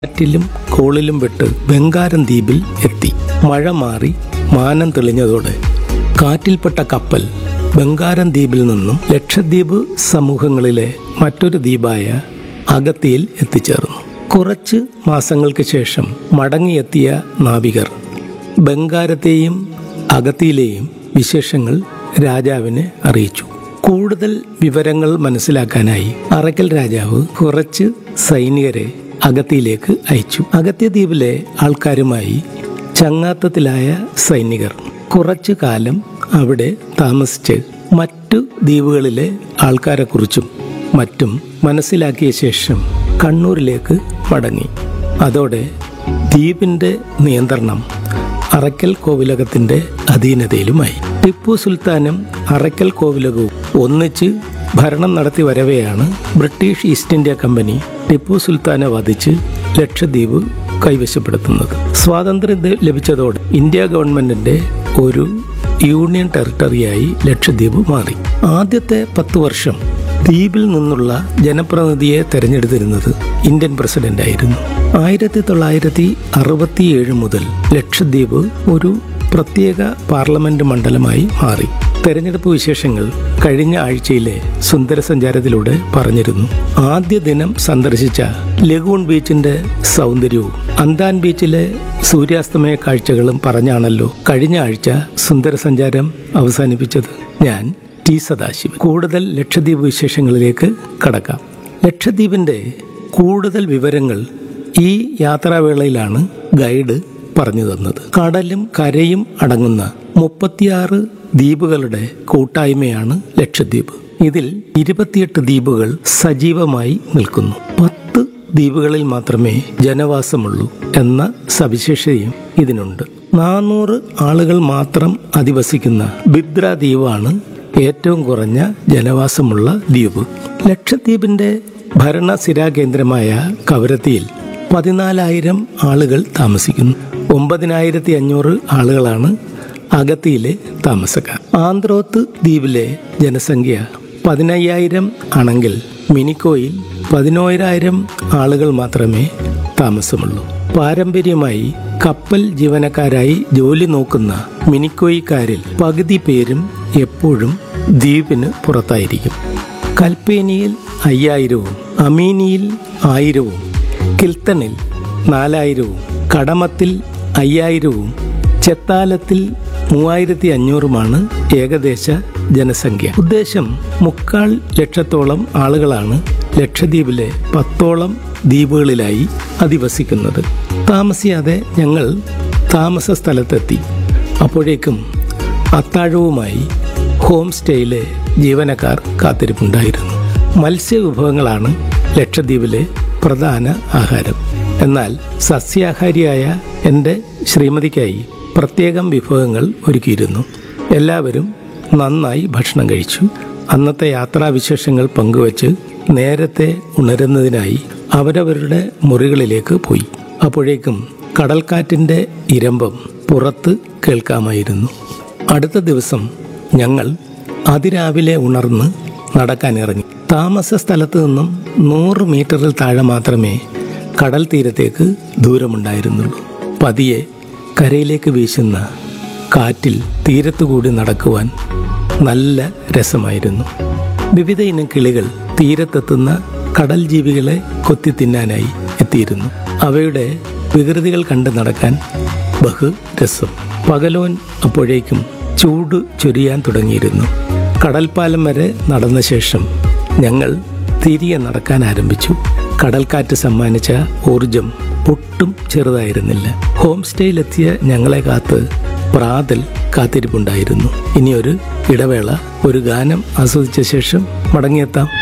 കാറ്റിലും കോളിലും വിട്ട് ബംഗാരം ദ്വീപിൽ എത്തി. മഴ മാറി മാനം തെളിഞ്ഞതോടെ കാറ്റിൽപ്പെട്ട കപ്പൽ ബംഗാരം ദ്വീപിൽ നിന്നും ലക്ഷദ്വീപ് സമൂഹങ്ങളിലെ മറ്റൊരു ദ്വീപായ അഗത്തിയിൽ എത്തിച്ചേർന്നു. കുറച്ച് മാസങ്ങൾക്ക് ശേഷം മടങ്ങിയെത്തിയ നാവികർ ബംഗാരത്തെയും അഗത്തിയിലെയും വിശേഷങ്ങൾ രാജാവിനെ അറിയിച്ചു. കൂടുതൽ വിവരങ്ങൾ മനസ്സിലാക്കാനായി അറക്കൽ രാജാവ് കുറച്ച് സൈനികരെ അഗത്തിയിലേക്ക് അയച്ചു. അഗത്തി ദ്വീപിലെ ആൾക്കാരുമായി ചങ്ങാത്തത്തിലായ സൈനികർ കുറച്ചു കാലം അവിടെ താമസിച്ച് മറ്റു ദ്വീപുകളിലെ ആൾക്കാരെക്കുറിച്ചും മറ്റും മനസ്സിലാക്കിയ ശേഷം കണ്ണൂരിലേക്ക് മടങ്ങി. അതോടെ ദ്വീപിന്റെ നിയന്ത്രണം അറക്കൽ കോവിലകത്തിന്റെ അധീനതയിലുമായി. ടിപ്പു സുൽത്താനും അറക്കൽ കോവിലകവും ഒന്നിച്ച് ഭരണം നടത്തി വരവെയാണ് British east India company Tipu സുൽത്താനെ വധിച്ച് Lakshadweep കൈവശപ്പെടുത്തുന്നത്. സ്വാതന്ത്ര്യം ലഭിച്ചതോടെ ഇന്ത്യ ഗവൺമെന്റിന്റെ ഒരു യൂണിയൻ ടെറിട്ടറിയായി ലക്ഷദ്വീപ് മാറി. ആദ്യത്തെ 10 വർഷം ദ്വീപിൽ നിന്നുള്ള ജനപ്രതിനിധിയെ തെരഞ്ഞെടുത്തിരുന്നത് ഇന്ത്യൻ പ്രസിഡന്റ് ആയിരുന്നു. 1967 മുതൽ ലക്ഷദ്വീപ് ഒരു പ്രത്യേക പാർലമെന്റ് മണ്ഡലമായി മാറി. തെരഞ്ഞെടുപ്പ് വിശേഷങ്ങൾ കഴിഞ്ഞ ആഴ്ചയിലെ സുന്ദര സഞ്ചാരത്തിലൂടെ പറഞ്ഞിരുന്നു. ആദ്യ ദിനം സന്ദർശിച്ച ലഗൂൺ ബീച്ചിന്റെ സൗന്ദര്യവും അന്താൻ ബീച്ചിലെ സൂര്യാസ്തമയ കാഴ്ചകളും പറഞ്ഞാണല്ലോ കഴിഞ്ഞ ആഴ്ച സുന്ദര സഞ്ചാരം അവസാനിപ്പിച്ചത്. ഞാൻ ടി സദാശിവൻ. കൂടുതൽ ലക്ഷദ്വീപ് വിശേഷങ്ങളിലേക്ക് കടക്കാം. ലക്ഷദ്വീപിന്റെ കൂടുതൽ വിവരങ്ങൾ ഈ യാത്രാവേളയിലാണ് ഗൈഡ് പറഞ്ഞു തന്നത്. കടലും കരയും അടങ്ങുന്ന 36 ദ്വീപുകളുടെ കൂട്ടായ്മയാണ് ലക്ഷദ്വീപ്. ഇതിൽ 28 ദ്വീപുകൾ സജീവമായി നിൽക്കുന്നു. 10 ദ്വീപുകളിൽ മാത്രമേ ജനവാസമുള്ളൂ എന്ന സവിശേഷതയും ഇതിനുണ്ട്. 400 ആളുകൾ മാത്രം അധിവസിക്കുന്ന ബിദ്ര ദ്വീപാണ് ഏറ്റവും കുറഞ്ഞ ജനവാസമുള്ള ദ്വീപ്. ലക്ഷദ്വീപിന്റെ ഭരണസിരാ കേന്ദ്രമായ കവരത്തിയിൽ 14,000 ആളുകൾ താമസിക്കുന്നു. 9,500 ആളുകളാണ് അഗത്തിയിലെ താമസക്കാർ. ആന്ത്രോത്ത് ദ്വീപിലെ ജനസംഖ്യ 15,000 ആണെങ്കിൽ മിനിക്കോയിൽ 11,000 ആളുകൾ മാത്രമേ താമസമുള്ളൂ. പാരമ്പര്യമായി കപ്പൽ ജീവനക്കാരായി ജോലി നോക്കുന്ന മിനിക്കോയിക്കാരിൽ പകുതി പേരും എപ്പോഴും ദ്വീപിന് പുറത്തായിരിക്കും. കൽപ്പേനിയിൽ 5,000-ഉം അമീനിയിൽ 1,000-ഉം കിൽത്തണിൽ 4,000-ഉം കടമത്തിൽ 5,000-ഉം ചെത്താലത്തിൽ 3,500-ഉമാണ് ഏകദേശ ജനസംഖ്യ. ഉദ്ദേശം 3,50,000 ആളുകളാണ് ലക്ഷദ്വീപിലെ 10ഓളം ദ്വീപുകളിലായി അധിവസിക്കുന്നത്. താമസിയാതെ ഞങ്ങൾ താമസ സ്ഥലത്തെത്തി. അപ്പോഴേക്കും അത്താഴവുമായി ഹോം സ്റ്റേയിലെ ജീവനക്കാർ കാത്തിരിപ്പുണ്ടായിരുന്നു. മത്സ്യവിഭവങ്ങളാണ് ലക്ഷദ്വീപിലെ പ്രധാന ആഹാരം. എന്നാൽ സസ്യാഹാരിയായ എൻ്റെ ശ്രീമതിക്കായി പ്രത്യേകം വിഭവങ്ങൾ ഒരുക്കിയിരുന്നു. എല്ലാവരും നന്നായി ഭക്ഷണം കഴിച്ചു. അന്നത്തെ യാത്രാവിശേഷങ്ങൾ പങ്കുവച്ച് നേരത്തെ ഉണരുന്നതിനായി അവരവരുടെ മുറികളിലേക്ക് പോയി. അപ്പോഴേക്കും കടൽക്കാറ്റിൻ്റെ ഇരമ്പം പുറത്ത് കേൾക്കാമായിരുന്നു. അടുത്ത ദിവസം ഞങ്ങൾ അതിരാവിലെ ഉണർന്ന് നടക്കാനിറങ്ങി. താമസ സ്ഥലത്ത് നിന്നും 100 മീറ്ററിൽ താഴെ മാത്രമേ കടൽ തീരത്തേക്ക് ദൂരമുണ്ടായിരുന്നുള്ളൂ. പതിയെ കരയിലേക്ക് വീശുന്ന കാറ്റിൽ തീരത്തുകൂടി നടക്കുവാൻ നല്ല രസമായിരുന്നു. വിവിധ ഇനം കിളികൾ തീരത്തെത്തുന്ന കടൽ ജീവികളെ കൊത്തി തിന്നാനായി എത്തിയിരുന്നു. അവയുടെ വികൃതികൾ കണ്ട് നടക്കാൻ ബഹു രസം. പകലോൻ അപ്പോഴേക്കും ചൂട് ചൊരിയാൻ തുടങ്ങിയിരുന്നു. കടൽപ്പാലം വരെ നടന്ന ശേഷം ഞങ്ങൾ തിരികെ നടക്കാൻ ആരംഭിച്ചു. കടൽക്കാറ്റ് സമ്മാനിച്ച ഊർജം ഒട്ടും ചെറുതായിരുന്നില്ല. ഹോം സ്റ്റേയിലെത്തിയ ഞങ്ങളെ കാത്ത് പ്രാതൽ കാത്തിരിപ്പുണ്ടായിരുന്നു. ഇനിയൊരു ഇടവേള, ഒരു ഗാനം ആസ്വദിച്ച ശേഷം മടങ്ങിയെത്താം.